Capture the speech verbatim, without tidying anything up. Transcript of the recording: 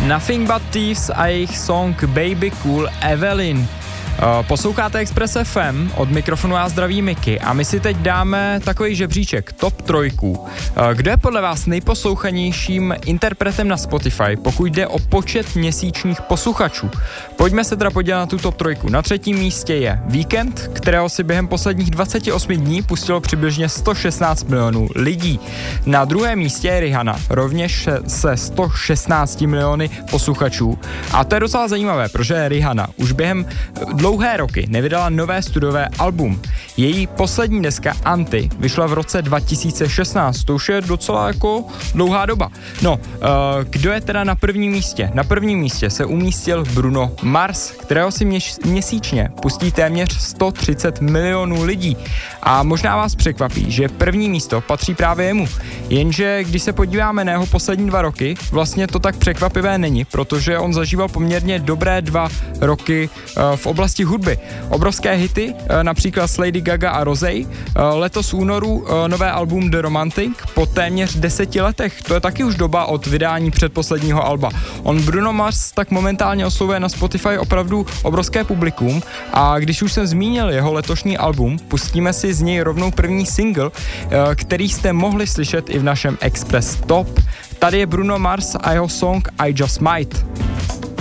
Nothing But Thieves a jejich song Baby Cool Evelyn. Posloucháte Express F M, od mikrofonu já zdraví Miky a my si teď dáme takový žebříček, top trojků. Kdo je podle vás nejposlouchanějším interpretem na Spotify, pokud jde o počet měsíčních posluchačů? Pojďme se teda podívat na tu top trojku. Na třetím místě je Weekend, kterého si během posledních dvaceti osmi dní pustilo přibližně sto šestnáct milionů lidí. Na druhém místě je Rihanna, rovněž se sto šestnácti miliony posluchačů. A to je docela zajímavé, protože Rihanna už během dlouhé roky nevydala nové studiové album. Její poslední deska Anti vyšla v roce dva tisíce šestnáct, to už je docela jako dlouhá doba. No, uh, kdo je teda na prvním místě? Na prvním místě se umístil Bruno Mars, kterého si měš, měsíčně pustí téměř sto třicet milionů lidí. A možná vás překvapí, že první místo patří právě jemu. Jenže když se podíváme na jeho poslední dva roky, vlastně to tak překvapivé není, protože on zažíval poměrně dobré dva roky uh, v oblasti hudby. Obrovské hity, například s Lady Gaga a Rosé. Letos v únoru nové album The Romantic po téměř deseti letech. To je taky už doba od vydání předposledního alba. On Bruno Mars tak momentálně oslovuje na Spotify opravdu obrovské publikum a když už jsem zmínil jeho letošní album, pustíme si z něj rovnou první single, který jste mohli slyšet i v našem Express Top. Tady je Bruno Mars a jeho song I Just Might.